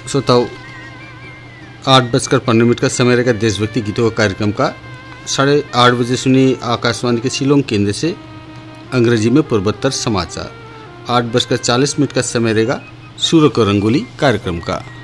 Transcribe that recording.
श्रोताओं, 8:15 का समय रहेगा देशभक्ति गीतों का कार्यक्रम का। 8:30 बजे सुनिए आकाशवाणी के शिलोंग केंद्र से अंग्रेजी में पूर्वोत्तर समाचार। 8:40 का समय रहेगा सूर्य को रंगोली कार्यक्रम का।